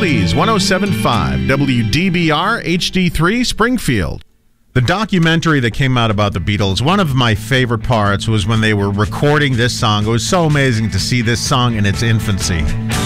Oldies 107.5 WDBR HD3 Springfield. The documentary that came out about the Beatles, one of my favorite parts was when they were recording this song. It was so amazing to see this song in its infancy.